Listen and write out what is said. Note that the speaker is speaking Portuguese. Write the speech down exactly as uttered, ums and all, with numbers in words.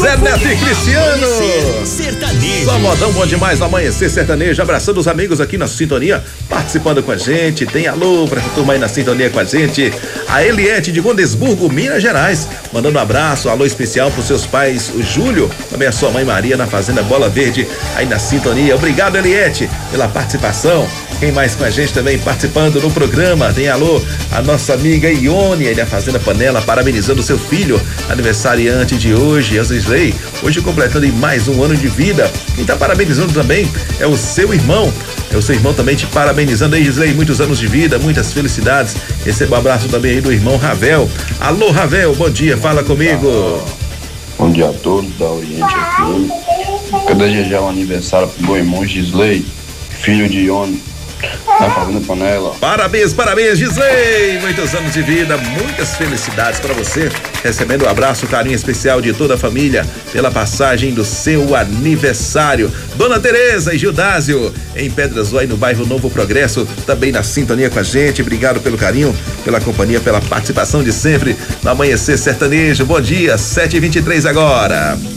Zé Neto e Cristiano. Sertanejo. Só modão bom demais no Amanhecer Sertanejo. Abraçando os amigos aqui na sintonia, participando com a gente. Tem alô pra essa turma aí na sintonia com a gente. A Eliette de Gondesburgo, Minas Gerais, mandando um abraço, alô especial pros seus pais, o Júlio, também a sua mãe Maria na Fazenda Bola Verde, aí na sintonia. Obrigado, Eliette, pela participação. Quem mais com a gente também participando no programa? Tem alô, a nossa amiga Ione, aí da Fazenda Panela, parabenizando o seu filho, aniversariante de hoje, Elzisley, hoje completando mais um ano de vida. Quem tá parabenizando também é o seu irmão, é o seu irmão também te parabenizando aí, Gisley, muitos anos de vida, muitas felicidades. Receba um abraço também aí do irmão Ravel. Alô, Ravel, bom dia, fala comigo. Bom dia a todos da Oriente aqui. Quero desejar um aniversário pro meu irmão Gisley, filho de Ione, na Fazenda Panela. Parabéns, parabéns, Gisley! Muitos anos de vida, muitas felicidades para você. Recebendo um abraço, carinho especial de toda a família pela passagem do seu aniversário. Dona Tereza e Gildásio, em Pedras Zoai, no bairro Novo Progresso, também na sintonia com a gente. Obrigado pelo carinho, pela companhia, pela participação de sempre no Amanhecer Sertanejo. Bom dia, sete e vinte e três agora.